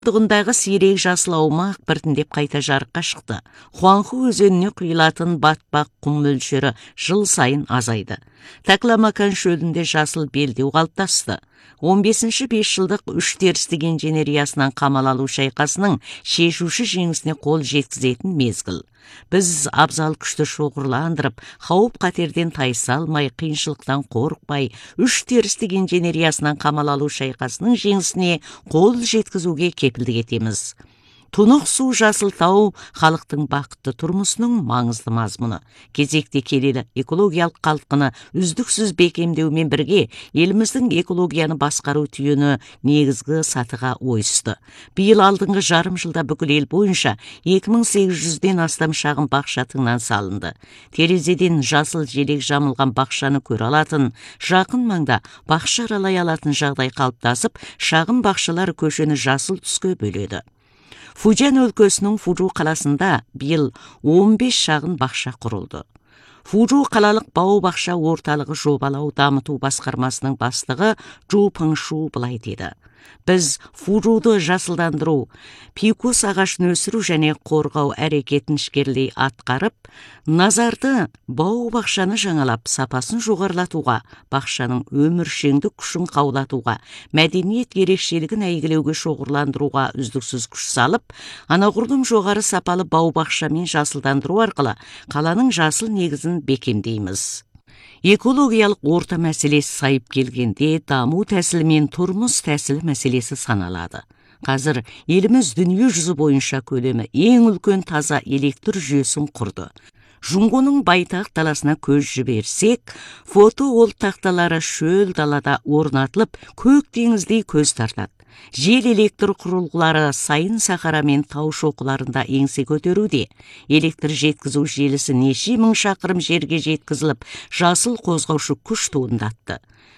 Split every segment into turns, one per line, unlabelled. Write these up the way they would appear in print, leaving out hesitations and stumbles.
Дұғындағы сирек жасыл аумақ біртіндеп қайта жарыққа шықты. Хуанху өзеніне құйылатын батпақ құм мөлшері жыл сайын азайды. Такламакан шөлінде жасыл белдеу қалыптасты. 15-ші 5 жылдық үш терістік инженериясынан қамал алу шайқасының шешуші жеңісіне қол жеткізетін мезгіл. Біз абзал күшті шоғырландырып, қауіп қатерден тайса алмай, қиыншылықтан қорықпай, үш терістік инженериясынан қамал алу шайқасының жеңісіне қол жеткізуге кепілдік етеміз. Тұнық су жасыл тау халықтың бақытты тұрмысының маңызды мазмұны. Кезекте келелі экологиялық қалқыны үздіксіз бекемдеумен бірге еліміздің экологияны басқару түйіні негізгі сатыға ойысты. Биыл алдыңғы жарым жылда бүкіл ел бойынша 2800-ден астам шағын бақша тыңнан салынды. Терезеден жасыл желек жамылған бақшаны көре алатын, жақын маңда бақша аралай алатын жағдай қалыптасып, шағын бақшалар көшені жасыл түске бөледі. Фужан өлкесінің Фужу қаласында биыл 15 шағын бақша құрылды. Фужу қалалық бау-бақша орталығы жобалау дамыту басқармасының бастығы Жу Пыңшу былай деді. Біз Фужуды жасылдандыру, пикус ағашын өсіру және қорғау әрекетін ішкерлей атқарып, назарды бау-бақшаны жаңалап, сапасын жоғарылатуға, бақшаның өміршеңдік күшін қаулатуға, мәдениет ерекшелігін әйгілеуге шоғырландыруға үздіксіз күш салып, анағұрлым жоғары сапалы бау-бақшамен жасылдандыру арқылы қаланың жасыл негізін бекемдейміз. Экологиялық орта мәселесі сайып келгенде даму тәсілі мен тұрмыс тәсілі мәселесі саналады. Қазір еліміз дүние жүзі бойынша көлемі ең үлкен таза электр жүйесін құрды. Жұңғоның байтақ даласына көз жіберсек, фотоволт тақталары шөл далада орнатылып, көк теңіздей көз тартады. Жел электр құрылғылары сайын сахара мен тау шоқыларында еңсе көтеруде. Электр жеткізу желісі неше мың шақырым жерге жеткізіліп, жасыл қозғаушы күш туындатты.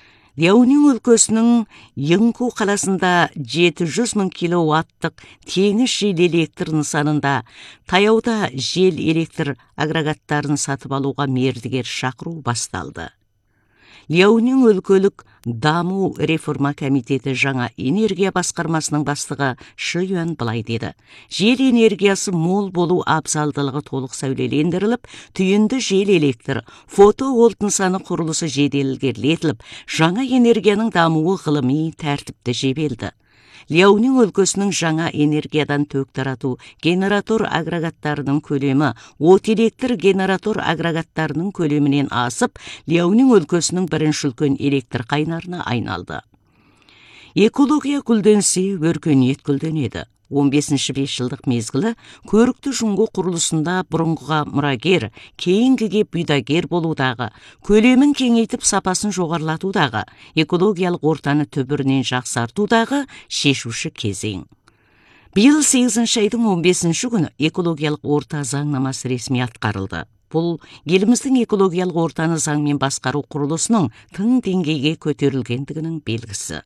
Ляонин өлкесінің Йыңку қаласында 700 мың киловаттық теңіз жел электр нысанында таяуда жел электр агрегаттарын сатып алуға мердігер шақыру басталды. Ляонин өлкөлік даму реформа комитеті жаңа энергия басқармасының бастығы Шы Юан былай деді. Жел энергиясы мол болу абзалдылығы толық сәулелендіріліп, түйінді жел электр, фотоволт нысаны құрылысы жеделгерлетіліп, жаңа энергияның дамуы ғылыми тәртіпті жебелді. Ляонин өлкесінің жаңа энергиядан төк тарату генератор агрегаттарының көлемі от электр генератор агрегаттарының көлемінен асып, Ляонин өлкесінің бірінші үлкен электр қайнарына айналды. Экология гүлденсе, өркениет гүлденеді. 15-ші 5 жылдық мезгілі көрікті Жұңго құрылысында бұрынғыға мұрагер, кейінгіге бұйдагер болудағы, көлемін кеңейтіп сапасын жоғарылатудағы, экологиялық ортаны түбірінен жақсартудағы шешуші кезең. Биыл 8-ші айдың 15-ші күні экологиялық орта заңнамасы ресми атқарылды. Бұл еліміздің экологиялық ортаны заңмен басқару құрылысының тың деңгейге көтерілгендігінің белгісі.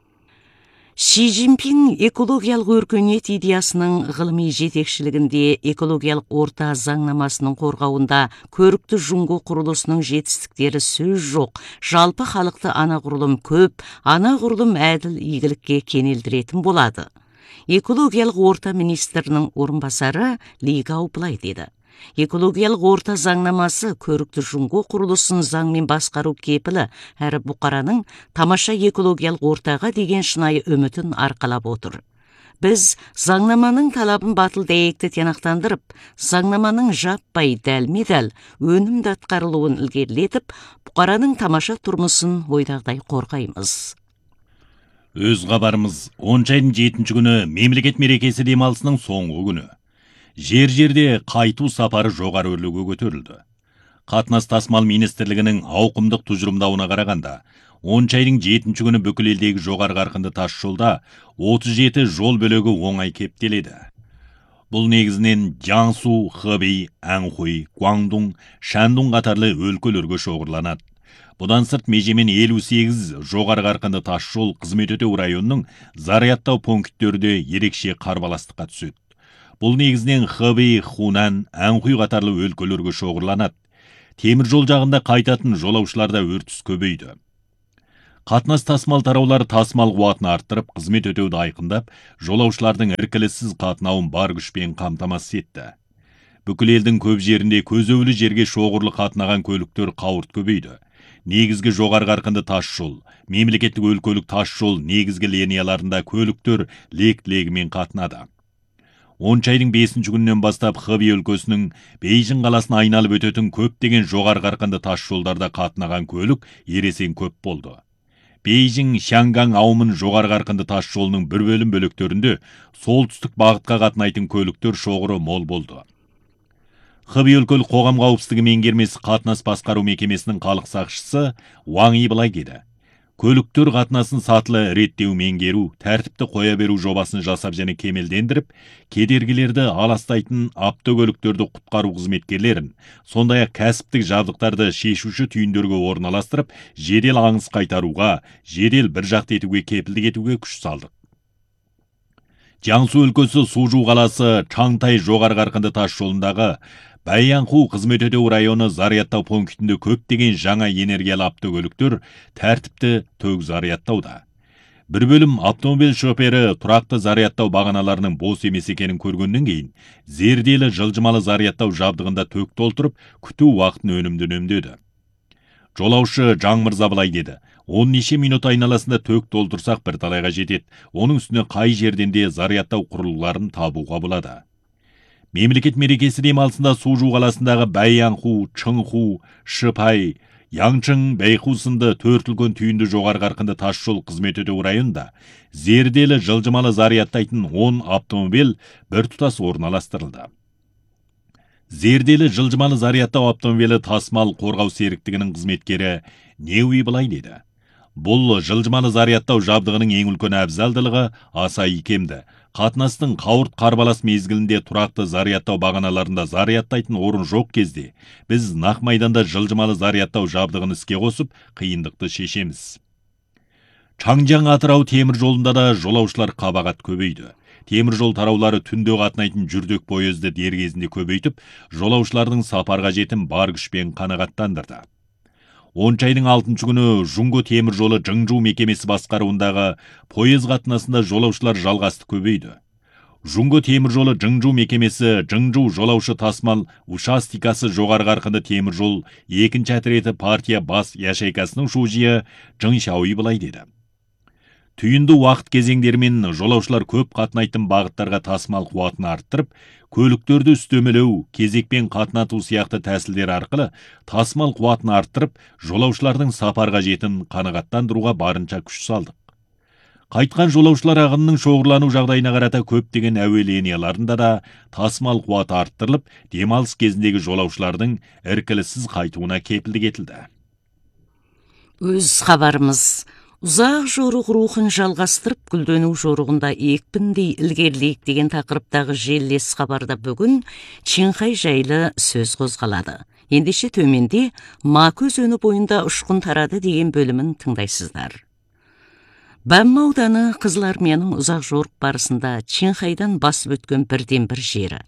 Ши Цзиньпин экологиялық өркениет идеясының ғылыми жетекшілігінде экологиялық орта заңнамасының қорғауында көрікті Жұңго құрылысының жетістіктері сөз жоқ, жалпы халықты анағұрлым көп, анағұрлым әділ игілікке кенелдіретін болады. Экологиялық орта министрінің орынбасары Ли Гау былай деді. Экологиялық орта заңнамасы көрікті Жұңго құрылысын заңмен басқару кепілі, әрі бұқараның тамаша экологиялық ортаға деген шынайы үмітін арқалап отыр. Біз заңнаманың талабын батыл дәйекті тиянақтандырып, заңнаманың жаппай дәлме-дәл өнімді атқарылуын ілгерілетіп, бұқараның тамаша тұрмысын ойдағыдай қорғаймыз.
Өз хабарымыз 10 айдың 7 күні мемлекет мерекесі демалысының соңғы күні. Жер-жерде қайту сапары жоғары өрлігі көтерілді. Қатынас тасымал министрлігінің ауқымдық тұжырымдауына қарағанда, 10 айдың 7 күні бүкіл елдегі жоғары қарқынды тас жолда 37 жол бөлігі оңай кептеледі. Бұл негізінен Jiangsu, Hebei, Anhui, Guangdong, Shandong қатарлы өлкөлерге шоғырланады. Бұдан сырт межемен 58 жоғары қарқынды тас жол қызмет өтеу районының зарядтау пункттері ерекше қарбаластыққа түседі. Бұл негізінен Hebei, Хунан, Anhui қатарлы өлкөлерге шоғырланады. Темір жол жағында қайтатын жолаушыларда өртіс көбейді. Қатынас тасымал тараулары тасымал қуатын арттырып, қызмет өтеуді айқындап, жолаушылардың іркіліссіз қатынауын бар күшпен қамтамасыз етті. Бүкіл елдің көп жерінде көзеулі жерге шоғырлы қатынаған көліктер қауырт көбейді. Негізгі жоғары қарқынды тас жол, мемлекеттік өлкөлік тас жол негізгі линияларында көліктер лек-легімен қатынады. 10 айдың 5-ші күнінен бастап Хэби өлкесінің Бейжің қаласын айналып өтетін көптеген жоғары қарқынды тас жолдарда қатынаған көлік ересен көп болды. Бейжің Шанган Аумын жоғары қарқынды тас жолының бір бөлім бөліктерінде солтүстік бағытқа қатынайтын көліктер шоғыры мол болды. Хэби өлкөлік қоғам қауіпсіздігі меңгермесі қатынас басқару мекемесінің халық сақшысы Ваң И былай деді: көліктер қатынасын сатылы реттеу меңгеру, тәртіпті қоя беру жобасын жасап және кемелдендіріп, кедергілерді аластайтын автокөліктерді құтқару қызметкерлерін, сондай-ақ кәсіптік жабдықтарды шешуші түйіндерге орналастырып, жедел аңыз қайтаруға, жедел бір жақты етуге кепілдік етуге күш салдық. Jiangsu өлкесі Сужу қаласы Чаңтай жоғары қарқынды тас жолындағы Бәйянху қызмет өтеу районы зарядтау пунктінде көптеген жаңа энергиялы автокөліктер тәртіпті төг зарядтауда. Бір бөлім автомобиль шофері тұрақты зарядтау бағаналарының бос емес екенін көргеннен кейін, зерделі жылжымалы зарядтау жабдығында төк толтырып, күту уақытын өнімді үнемдеді. Жолаушы Жаң Мырза былай деді: 10 неше минут айналасында төк толтырсақ бір талайға жетеді. Оның үстіне қай жерден де зарядтау құрылғыларын табуға болады. Мемлекет мерекесі демалысында Сужу қаласындағы Бәйянху, Чыңху, Шыпай, Яңчың, Бәйху сынды 4 үлкен түйінді жоғары қарқынды тас жол қызмет өтеу районында зерделі жылжымалы зарядтайтын 10 автомобиль біртұтас орналастырылды. Зерделі жылжымалы зарядтау автомобилі тасымал қорғау серіктігінің қызметкері Неуи былай деді: бұл жылжымалы зарядтау жабдығының ең үлкен әбзалдылығы аса икемді. Қатынастың қауырт қарбалас мезгілінде тұрақты зарядтау бағаналарында зарядтайтын орын жоқ кезде, біз нақ майданда жылжымалы зарядтау жабдығын іске қосып, қиындықты шешеміз. Чаңжаң Атырау темір жолында да жолаушылар қабағат көбейді. Темір жол тараулары түнде қатынайтын жүрдек пойызды дер кезінде көбейтіп, жолаушылардың сапарға жетім бар күшпен қанағаттандырды. 10 айдың 6-шы күні Жунго темір жолы Жыңжу мекемесі басқаруындағы пойыз қатынасында жолаушылар жалғасты көбейді. Жунго темір жолы Жыңжу мекемесі Жыңжу жолаушы тасымал участикасы жоғары қарқынды темір жол 2-ші отряды партия бас яшайкасының шужиы Жың Шауи былай деді: түйінді уақыт кезеңдерімен жолаушылар көп қатынайтын бағыттарға тасымал қуатын арттырып, көліктерді үстемелеу, кезекпен қатынату сияқты тәсілдер арқылы тасымал қуатын арттырып, жолаушылардың сапарға жетін қанағаттандыруға барынша күш салдық. Қайтқан жолаушылар ағынының шоғырлану жағдайына қарата көптеген әуе линияларында да тасымал қуаты арттырылып, демалыс кезіндегі жолаушылардың іркіліссіз қайтуына кепілдік етілді.
Өз хабарымыз ұзақ жорық рухын жалғастырып, гүлдену жорығында екпіндей ілгерілейік деген тақырыптағы желілес хабарда бүгін Чинхай жайлы сөз қозғалады. Ендеше төменде Маку өзені бойында ұшқын тарады деген бөлімін тыңдайсыздар. Бәмма ауданы Қызыл армияның ұзақ жорық барысында Чинхайдан басып өткен бірден бір жері.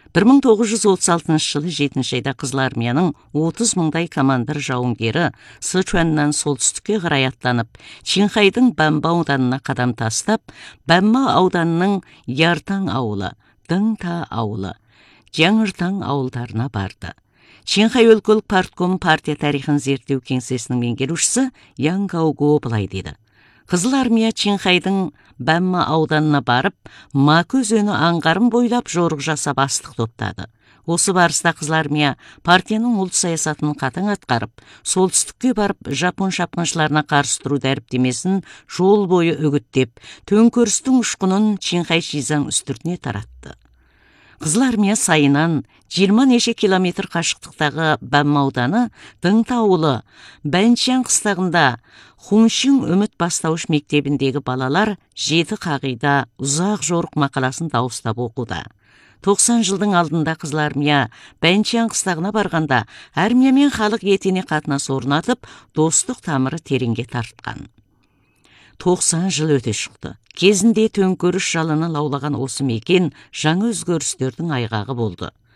1936 жылы 7-ші айда Қызыл армияның 30 мыңдай командир жауынгері Сычуаннан солтүстікке қарай аттанып, Чинхайдың Бәмба ауданына қадам тастап, Бәмма ауданының Яртаң ауылы, Дыңта ауылы, Жаңыртаң ауылдарына барды. Чинхай өлкөлік партком партия тарихын зерттеу кеңсесінің меңгерушісі Яң Гауго былай деді: Қызыл армия Чинхайдың Бәмма ауданына барып, Маку өзені аңғарын бойлап жорық жасап астық топтады. Осы барыста Қызыл армия партияның ұлт саясатын қатаң атқарып, солтүстікке барып жапон шапқыншыларына қарсы тұру дәріптемесін жол бойы үгіттеп, төңкерістің ұшқынын Чинхай Шизаң үстіртіне таратты. Қызыл армия сайынан 20 неше километр қашықтықтағы Бәмма ауданы Дыңта ауылы Бәнчан қыстағында Хуншин үміт бастауыш мектебіндегі балалар 7 қағида ұзақ жорық мақаласын дауыстап оқуда. 90 жылдың алдында Қызыл армия Бәнчан қыстағына барғанда армия мен халық етене қатынас орнатып, достық тамыры тереңге тартқан. 90 жыл өте шықты. Кезінде төңкеріс жалыны лаулаған осы мекен жаңа өзгерістердің айғағы болды.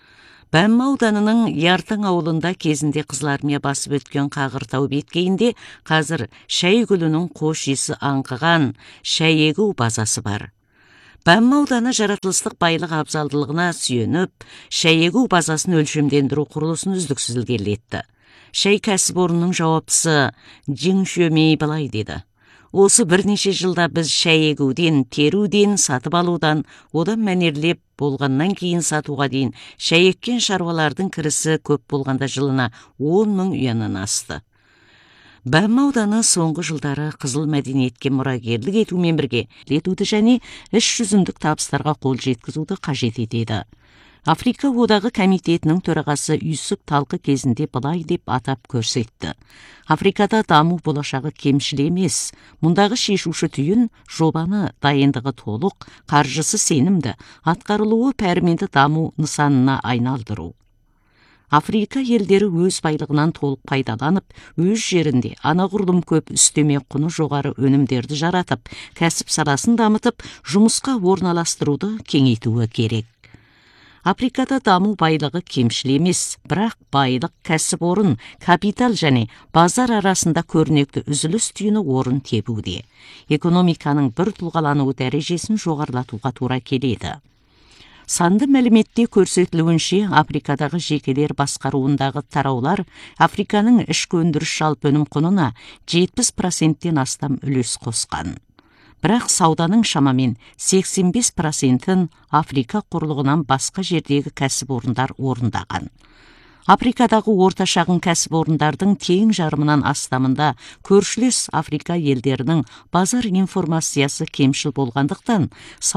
Бәмма ауданының Яртың ауылында кезінде Қызыл армия басып өткен қағыртау беткейінде қазір шәй гүлінің қош иісі аңқыған шәй егу базасы бар. Бәмма ауданы жаратылыстық байлық абзалдылығына сүйеніп, шәй егу базасын өлшемдендіру құрылысын үздіксіз ілгерілетті. Шәй кәсіпорнының жауаптысы Жин Шөмей былай деді: осы бірнеше жылда біз шәй егуден, теруден, сатып алудан, одан мәнерлеп болғаннан кейін сатуға дейін шәй еккен шаруалардың кірісі көп болғанда жылына 10 мың ұяннан асты. Бәмма ауданы соңғы жылдары қызыл мәдениетке мұрагерлік етумен бірге етуді және іс жүзіндік табыстарға қол жеткізуді қажет етеді. Африка одағы комитетінің төрағасы Юсуп талқы кезінде былай деп атап көрсетті: Африкада даму болашағы кемшіл емес. Мұндағы шешуші түйін жобаны дайындығы толық, қаржысы сенімді, атқарылуы пәрменді даму нысанына айналдыру. Африка елдері өз байлығынан толық пайдаланып, өз жерінде анағұрлым көп үстеме құны жоғары өнімдерді жаратып, кәсіп саласын дамытып, жұмысқа орналастыруды кеңейтуі керек. Африкада даму байлығы кемшіл емес, бірақ байлық, кәсіпорын, капитал және базар арасында көрнекті үзіліс түйіні орын тебуде. Экономиканың бір тұлғалануы дәрежесін жоғарылатуға тура келеді. Санды мәліметте көрсетілуінше, Африкадағы жекелер басқаруындағы тараулар Африканың ішкі өндіріс жалпы өнім құнына 70%-тен астам үлес қосқан. Бірақ сауданың шамамен 85%-ін Африка құрлығынан басқа жердегі кәсіпорындар орындаған. Африкадағы орта шағын кәсіпорындардың тең жарымынан астамында көршілес Африка елдерінің базар информациясы кемшіл болғандықтан,